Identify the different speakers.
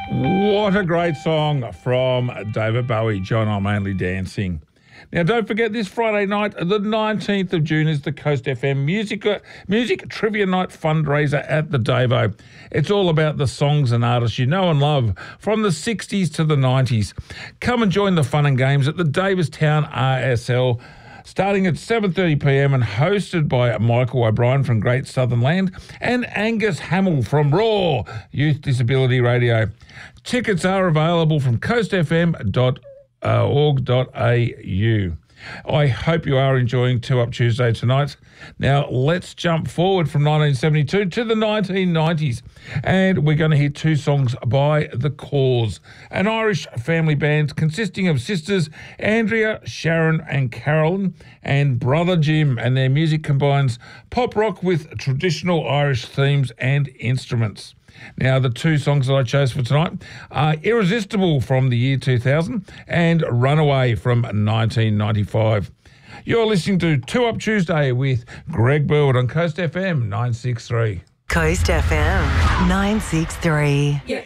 Speaker 1: What a great song from David Bowie, John, I'm Only Dancing. Now, don't forget, this Friday night, the 19th of June, is the Coast FM Music Trivia Night fundraiser at the Davo. It's all about the songs and artists you know and love from the 60s to the 90s. Come and join the fun and games at the Davistown RSL, starting at 7:30pm and hosted by Michael O'Brien from Great Southern Land and Angus Hamill from Raw Youth Disability Radio. Tickets are available from coastfm.org.au. I hope you are enjoying Two Up Tuesday tonight. Now, let's jump forward from 1972 to the 1990s, and we're going to hear two songs by The Cause, an Irish family band consisting of sisters Andrea, Sharon and Carolyn, and brother Jim, and their music combines pop rock with traditional Irish themes and instruments. Now, the two songs that I chose for tonight are Irresistible from the year 2000 and Runaway from 1995. You're listening to Two Up Tuesday with Greg Burwood on Coast FM 963.
Speaker 2: Coast FM 963.